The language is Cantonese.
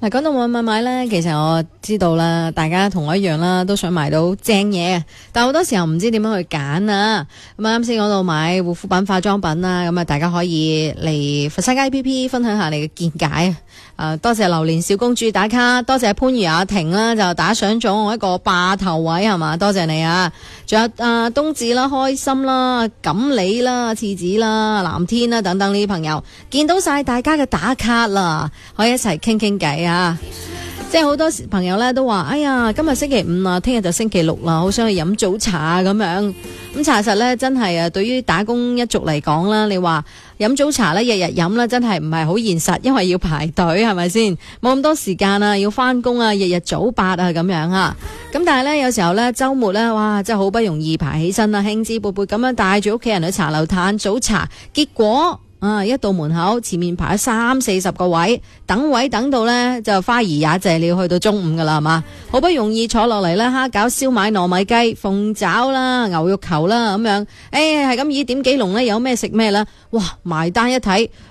嗱，講到買咧，其實我知道啦，大家同我一樣啦，都想買到正嘢，但好多時候唔知點樣去揀啊。咁啱先講到買護膚品、化妝品啦，咁啊，大家可以嚟佛山街 APP 分享下你嘅見解啊。多謝榴蓮小公主打卡，多謝番禺阿婷啦，就打賞咗我一個霸頭位係嘛，多謝你啊！仲有冬至啦、開心啦、錦鯉啦、廁紙啦、藍天啦等等呢啲朋友，見到晒大家嘅打卡啦，可以一齊傾傾偈啊！即係好多朋友咧都話，哎呀，今日星期五啊，聽日就星期六啦，好想去飲早茶咁樣。咁查實咧，真係啊，對於打工一族嚟講啦，你話飲早茶咧，日日飲啦，真係唔係好現實，因為要排隊，係咪先？冇咁多時間啊，要翻工啊，日日早八啊咁樣啊。咁但係咧，有時候咧，周末咧，哇，真係好不容易排起身啊，興致勃勃咁樣帶住屋企人去茶樓嘆早茶，結果一到門口前面排咗30-40個位，等位等到呢就花兒也謝了，去到中午噶啦，係嘛？好不容易坐落嚟啦，蝦餃、燒賣、糯米雞、鳳爪啦、牛肉球啦咁樣，係咁以點幾籠呢？有咩食咩啦？哇！埋單一睇，